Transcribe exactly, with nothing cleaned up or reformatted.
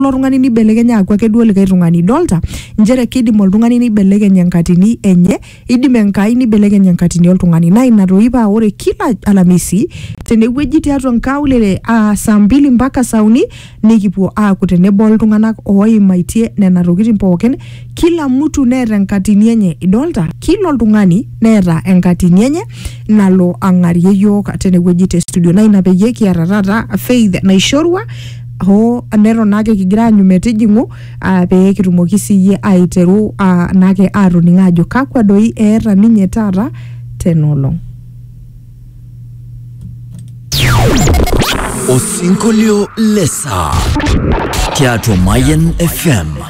oltung'ani nibelekenya akwa ake duo likae tung'ani dolta njere kidim oltung'ani nibelekenya enkatini enye idim enkai nibelekenya enkatini oltung'ani na ina toi paa ore kila alamisi tenewueji tiatua nkaulele uh, saa mbili mpaka saa uni nikipuo aaku tenebo oltung'anak oimaitie nena tokitin pookin kila mtu neeta enkatini enye idolta kila oltung'ani neeta enkatini enye nalo ang'arie yiok tenewueji te studio na ina peyie kiata taata Faith naishorua ho neton nake kigira anyu metijingu uh, pee kitumoki siyie aiteru uh, nake atoninga ajo kakwa doi eeta ninye taata tenolong. Osinkolio lesa Teatro Mayen F M.